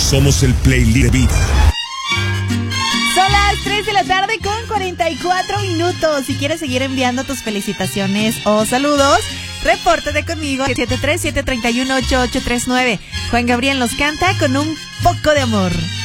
Somos el playlist de vida. Son las 3 de la tarde con 44 minutos. Si quieres seguir enviando tus felicitaciones o saludos, repórtate conmigo al 737-318-8839. Juan Gabriel nos canta Con un poco de amor.